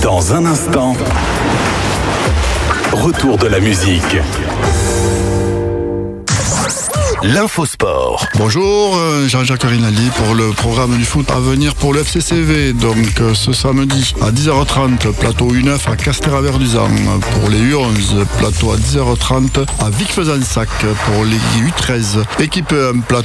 Dans un instant, retour de la musique. L'infosport. Bonjour, Jean-Jacques Rinaldi pour le programme du foot à venir pour le FCCV. Donc ce samedi à 10h30, plateau U9 à Castéra-Verduzan pour les U11. Plateau à 10h30 à Vic-Fezensac pour les U13. Équipe 1, plateau